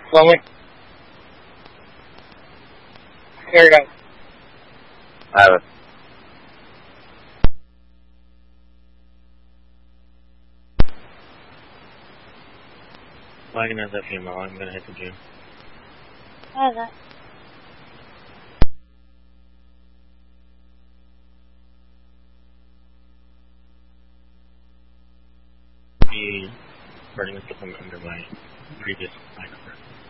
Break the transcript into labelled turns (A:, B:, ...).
A: Flowing. Here it goes.
B: I have it.
C: Wagon has that female. I'm gonna hit the June.
D: I have that.
C: Be burning the system under my previous microphone.